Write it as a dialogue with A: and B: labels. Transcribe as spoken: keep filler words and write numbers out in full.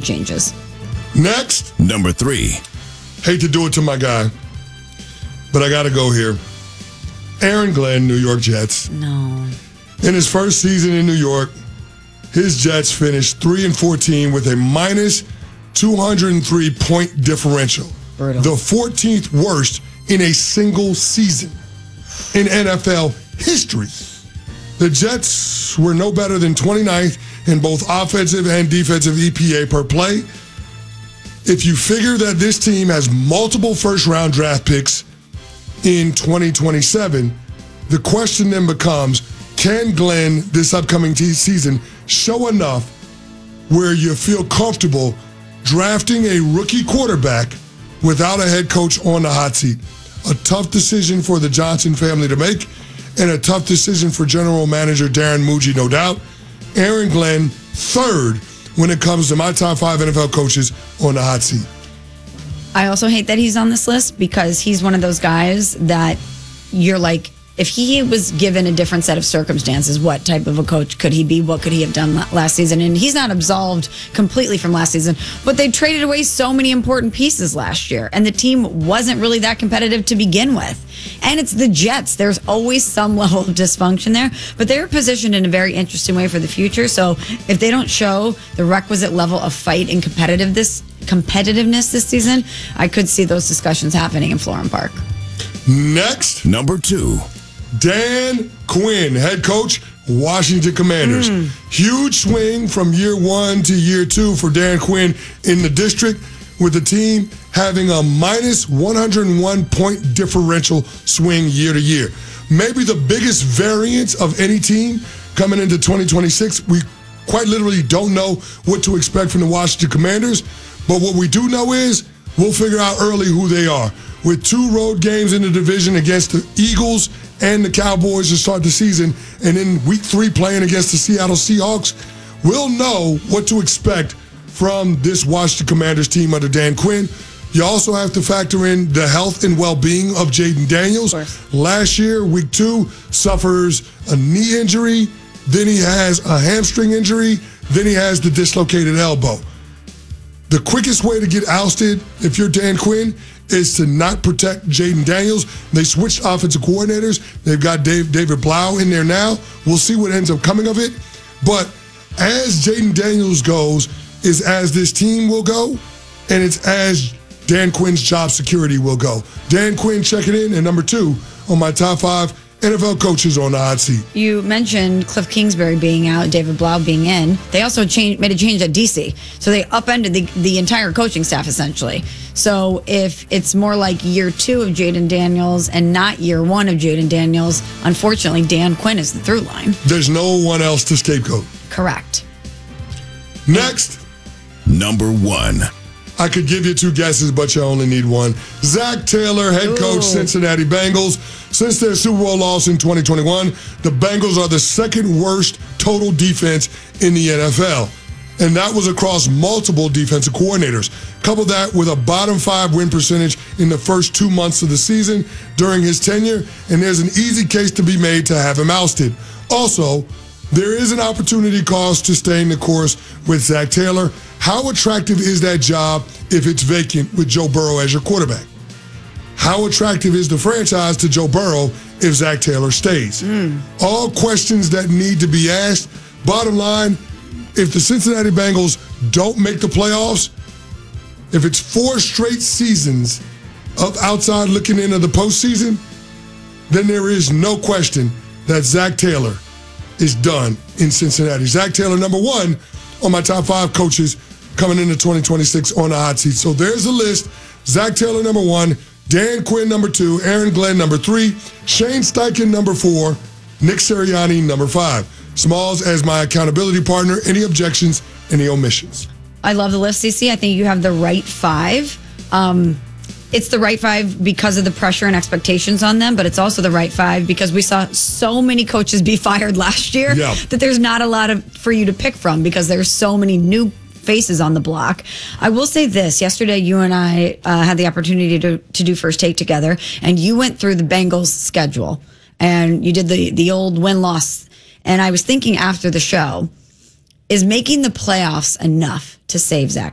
A: changes.
B: Next,
C: Number three.
B: hate to do it to my guy, but I got to go here. Aaron Glenn, New York Jets.
A: No.
B: In his first season in New York, his Jets finished three and fourteen with a minus two hundred three point differential.
A: Brutal.
B: The fourteenth worst in a single season in N F L history. The Jets were no better than twenty-ninth in both offensive and defensive E P A per play. If you figure that this team has multiple first-round draft picks in twenty twenty-seven, the question then becomes, can Glenn this upcoming t- season show enough where you feel comfortable drafting a rookie quarterback without a head coach on the hot seat? A tough decision for the Johnson family to make, and a tough decision for general manager Darren Muji, no doubt. Aaron Glenn, third when it comes to my top five N F L coaches on the hot seat.
A: I also hate that he's on this list because he's one of those guys that you're like, if he was given a different set of circumstances, what type of a coach could he be? What could he have done last season? And he's not absolved completely from last season, but they traded away so many important pieces last year, and the team wasn't really that competitive to begin with. And it's the Jets. There's always some level of dysfunction there, but they're positioned in a very interesting way for the future. So if they don't show the requisite level of fight and competitiveness, competitiveness this season, I could see those discussions happening in Florham Park.
B: Next,
C: Number two.
B: Dan Quinn, head coach, Washington Commanders.
A: Mm.
B: Huge swing from year one to year two for Dan Quinn in the district, with the team having a minus one hundred one point differential swing year to year. Maybe the biggest variance of any team coming into twenty twenty-six. We quite literally don't know what to expect from the Washington Commanders, but what we do know is we'll figure out early who they are. With two road games in the division against the Eagles and the Cowboys to start the season, and in week three playing against the Seattle Seahawks, we'll know what to expect from this Washington Commanders team under Dan Quinn. You also have to factor in the health and well-being of Jaden Daniels. Last year, week two, suffers a knee injury, then he has a hamstring injury, then he has the dislocated elbow. The quickest way to get ousted, if you're Dan Quinn, is to not protect Jaden Daniels. They switched offensive coordinators. They've got Dave, David Blau in there now. We'll see what ends up coming of it. But as Jaden Daniels goes, is as this team will go, and it's as Dan Quinn's job security will go. Dan Quinn checking in, and number two on my top five N F L coaches on the hot seat.
A: You mentioned Cliff Kingsbury being out, David Blau being in. They also changed, made a change at D C. So they upended the, the entire coaching staff, essentially. So if it's more like year two of Jaden Daniels and not year one of Jaden Daniels, unfortunately, Dan Quinn is the through line.
B: There's no one else to scapegoat.
A: Correct.
B: Next.
C: Number one.
B: I could give you two guesses, but you only need one. Zach Taylor, head
A: Ooh.
B: coach, Cincinnati Bengals. Since their Super Bowl loss in twenty twenty-one, the Bengals are the second worst total defense in the N F L. And that was across multiple defensive coordinators. Couple that with a bottom five win percentage in the first two months of the season during his tenure, and there's an easy case to be made to have him ousted. Also, there is an opportunity cost to staying the course with Zach Taylor. How attractive is that job if it's vacant with Joe Burrow as your quarterback? How attractive is the franchise to Joe Burrow if Zach Taylor stays? Mm. All questions that need to be asked. Bottom line, if the Cincinnati Bengals don't make the playoffs, if it's four straight seasons of outside looking into the postseason, then there is no question that Zach Taylor is done in Cincinnati. Zach Taylor, number one on my top five coaches coming into twenty twenty-six on the hot seat. So there's the list. Zach Taylor, number one. Dan Quinn, number two. Aaron Glenn, number three. Shane Steichen, number four. Nick Sirianni, number five. Smalls as my accountability partner. Any objections, any omissions?
A: I love the list, Cece. I think you have the right five. Um, it's the right five because of the pressure and expectations on them, but it's also the right five because we saw so many coaches be fired last year
B: yeah.
A: that there's not a lot of for you to pick from because there's so many new faces on the block. I will say this. Yesterday, you and I uh, had the opportunity to, to do First Take together, and you went through the Bengals schedule, and you did the, the old win-loss. And I was thinking after the show, is making the playoffs enough to save Zach